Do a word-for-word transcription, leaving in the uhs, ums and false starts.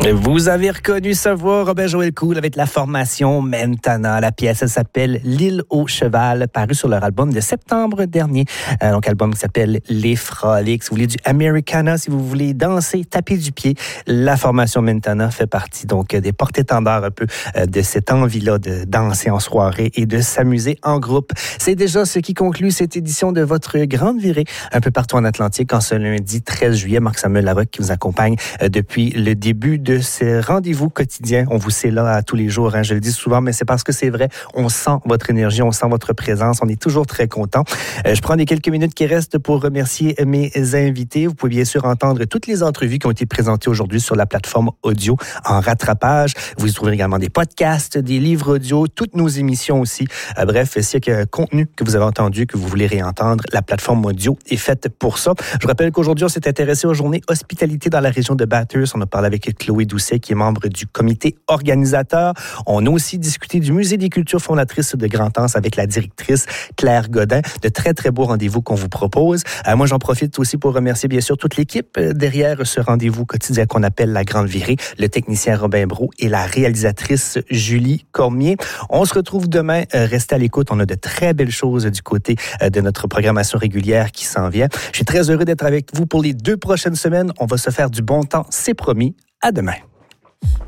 Vous avez reconnu sa voix, Robert Joël Cool, avec la formation Mentana. La pièce, elle s'appelle L'île au cheval, paru sur leur album de septembre dernier. Euh, donc, album qui s'appelle Les Frolics. Si vous voulez du Americana, si vous voulez danser, taper du pied, la formation Mentana fait partie donc des porte-étendards un peu euh, de cette envie-là de danser en soirée et de s'amuser en groupe. C'est déjà ce qui conclut cette édition de votre grande virée un peu partout en Atlantique en ce lundi treize juillet. Marc-Samuel Larocque qui vous accompagne euh, depuis le début de ce rendez-vous quotidien. On vous sait là à tous les jours, hein, je le dis souvent, mais c'est parce que c'est vrai, on sent votre énergie, on sent votre présence, on est toujours très content. Euh, je prends les quelques minutes qui restent pour remercier mes invités. Vous pouvez bien sûr entendre toutes les entrevues qui ont été présentées aujourd'hui sur la plateforme audio en rattrapage. Vous y trouverez également des podcasts, des livres audio, toutes nos émissions aussi. Euh, bref, s'il y a un contenu que vous avez entendu, que vous voulez réentendre, la plateforme audio est faite pour ça. Je vous rappelle qu'aujourd'hui, on s'est intéressé aux journées hospitalité dans la région de Bathurst. On a parlé avec Chloé Doucet, qui est membre du comité organisateur. On a aussi discuté du Musée des cultures fondatrices de Grand-Anse avec la directrice Claire Godin. De très, très beaux rendez-vous qu'on vous propose. Euh, moi, j'en profite aussi pour remercier, bien sûr, toute l'équipe derrière ce rendez-vous quotidien qu'on appelle La Grande Virée, le technicien Robin Brault et la réalisatrice Julie Cormier. On se retrouve demain. Euh, restez à l'écoute. On a de très belles choses du côté euh, de notre programmation régulière qui s'en vient. Je suis très heureux d'être avec vous pour les deux prochaines semaines. On va se faire du bon temps, c'est promis. À demain.